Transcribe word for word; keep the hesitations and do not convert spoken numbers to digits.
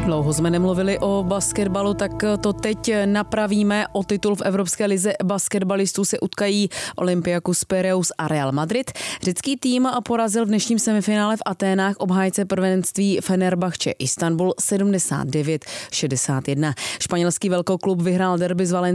Dlouho jsme nemluvili o basketbalu, tak to teď napravíme. O titul v Evropské lize basketbalistů se utkají Olympiakos Pireus a Real Madrid. Řecký tým porazil v dnešním semifinále v Aténách obhájce prvenství Fenerbahce Istanbul sedmdesát devět šedesát jedna. Španělský velkoklub vyhrál derby s Valencií